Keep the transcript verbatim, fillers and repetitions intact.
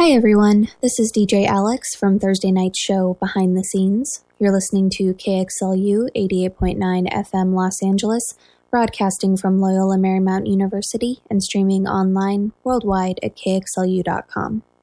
Hi everyone, this is D J Alex from Thursday night's show Behind the Scenes. You're listening to K X L U eighty-eight point nine F M Los Angeles, broadcasting from Loyola Marymount University and streaming online worldwide at K X L U dot com.